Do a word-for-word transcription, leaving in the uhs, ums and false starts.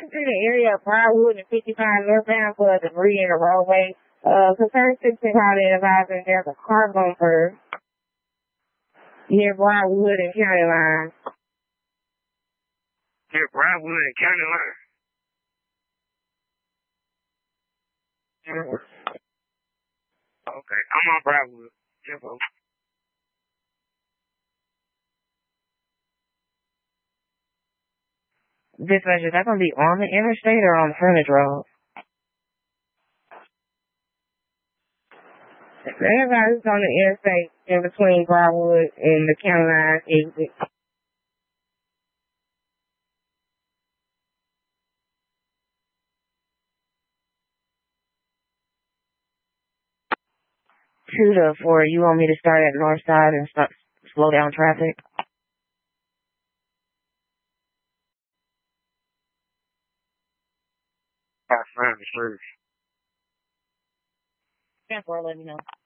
through the area of Briarwood and fifty-five northbound for debris in the roadway. Uh, concerned citizen called in advising there's a car bumper near Briarwood and County Line. Near Briarwood and County Line? Mm-hmm. Okay, I'm on Briarwood. Info. Dispatcher, is that going to be on the interstate or on frontage road? Everybody's on the interstate in between Briarwood and the County Line exit. Two to four, you want me to start at north side and start, slow down traffic? That's fine, sure. ten four, let me know.